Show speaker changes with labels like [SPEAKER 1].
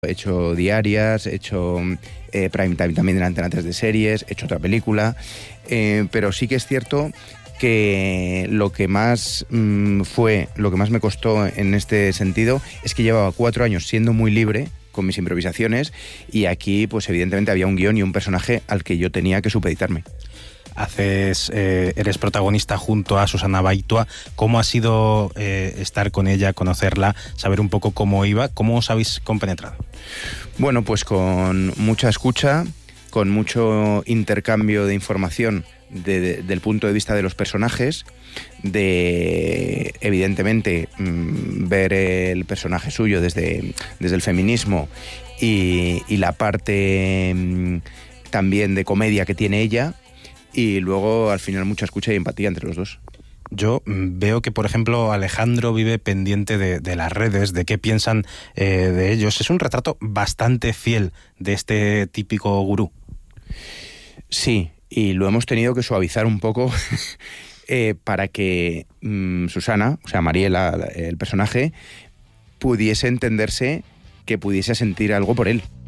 [SPEAKER 1] He hecho diarias, he hecho prime time también en Antena 3 de series, he hecho otra película, pero sí que es cierto que lo que más lo que más me costó en este sentido es que llevaba 4 años siendo muy libre con mis improvisaciones y aquí pues evidentemente había un guión y un personaje al que yo tenía que supeditarme.
[SPEAKER 2] Eres protagonista junto a Susana Baitua. ¿Cómo ha sido estar con ella, conocerla, saber un poco cómo iba? ¿Cómo os habéis compenetrado?
[SPEAKER 1] Bueno, pues con mucha escucha, con mucho intercambio de información del punto de vista de los personajes, de evidentemente ver el personaje suyo desde el feminismo y la parte también de comedia que tiene ella, y luego al final mucha escucha y empatía entre los dos.
[SPEAKER 2] Yo veo que, por ejemplo, Alejandro vive pendiente de las redes, de qué piensan de ellos. Es un retrato bastante fiel de este típico gurú.
[SPEAKER 1] Sí, y lo hemos tenido que suavizar un poco para que Susana, o sea, Mariela, el personaje, pudiese entenderse, que pudiese sentir algo por él.